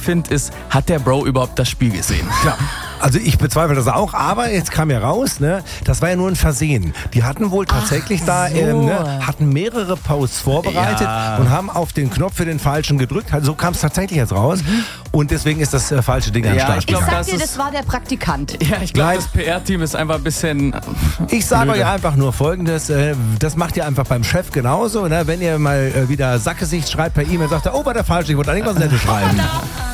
finde, ist, hat der Bro überhaupt das Spiel gesehen? Ja. Also ich bezweifle das auch, aber jetzt kam ja raus, ne, das war ja nur ein Versehen. Die hatten wohl tatsächlich hatten mehrere Posts vorbereitet und haben auf den Knopf für den falschen gedrückt. Also so kam es tatsächlich jetzt raus und deswegen ist das falsche Ding an den Start Ich gegangen. sag dir, das war der Praktikant. Ja, ich glaube, das PR-Team ist einfach ein bisschen... Ich sage euch einfach nur Folgendes, das macht ihr einfach beim Chef genauso. Ne? Wenn ihr mal wieder Sackgesicht schreibt per E-Mail, sagt er, oh, war der falsch, ich wollte eigentlich was Nettes schreiben.